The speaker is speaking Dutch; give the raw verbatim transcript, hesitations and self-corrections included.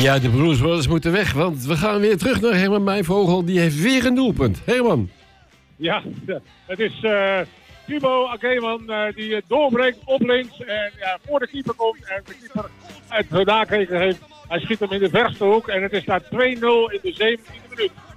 Ja, de Blues Brothers moeten weg, want we gaan weer terug naar Herman Mijnvogel. Die heeft weer een doelpunt. Herman. Ja, het is uh, Thibaut Akeman uh, die doorbreekt op links en ja, voor de keeper komt. En de keeper het nagekeken heeft. Hij schiet hem in de verste hoek en het is daar twee nul in de zeventiende minuut.